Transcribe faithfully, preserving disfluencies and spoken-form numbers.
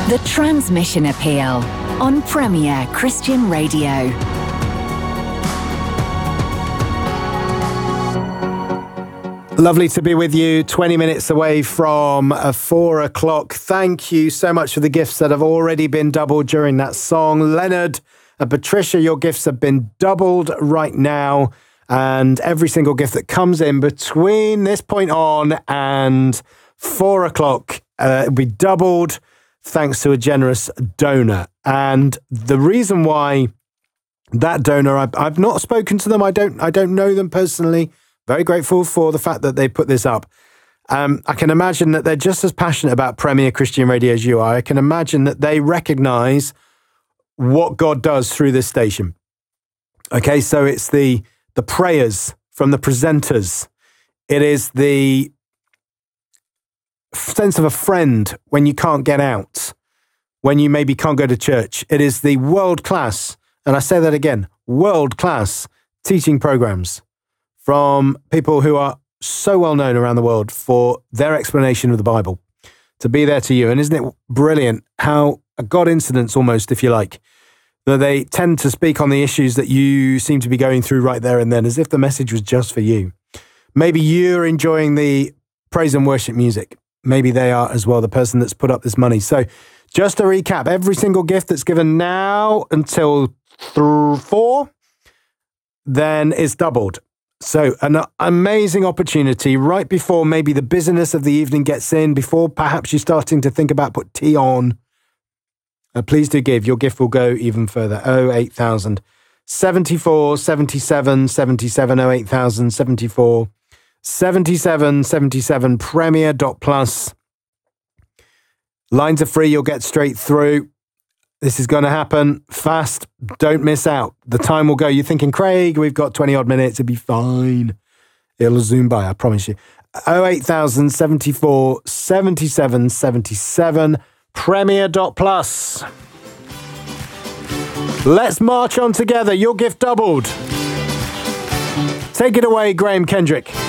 The Transmission Appeal on Premier Christian Radio. Lovely to be with you, twenty minutes away from uh, four o'clock. Thank you so much for the gifts that have already been doubled during that song. Leonard and Patricia, your gifts have been doubled right now. And every single gift that comes in between this point on and four o'clock uh, will be doubled thanks to a generous donor. And the reason why that donor, I've, I've not spoken to them. I don't, I don't know them personally. Very grateful for the fact that they put this up. Um, I can imagine that they're just as passionate about Premier Christian Radio as you are. I can imagine that they recognise what God does through this station. Okay, so it's the the prayers from the presenters. It is the sense of a friend when you can't get out, when you maybe can't go to church. It is the world-class, and I say that again, world-class teaching programs from people who are so well known around the world for their explanation of the Bible, to be there to you. And isn't it brilliant how a God incidence almost, if you like, that they tend to speak on the issues that you seem to be going through right there and then, as if the message was just for you. Maybe you're enjoying the praise and worship music. Maybe they are as well, the person that's put up this money. So just to recap, every single gift that's given now until th- four, then is doubled. So an amazing opportunity right before maybe the busyness of the evening gets in, before perhaps you're starting to think about put tea on. Uh, please do give. Your gift will go even further. oh eight thousand seventy-four seventy-seven seventy-seven oh eight thousand seventy-four seventy-seven seventy-seven premier dot plus. Lines are free. You'll get straight through. This is going to happen fast. Don't miss out. The time will go. You're thinking, Craig, we've got twenty odd minutes. It'll be fine. It'll zoom by, I promise you. oh eight thousand seventy-four seventy-seven seventy-seven premier dot plus. Let's march on together. Your gift doubled. Take it away, Graham Kendrick.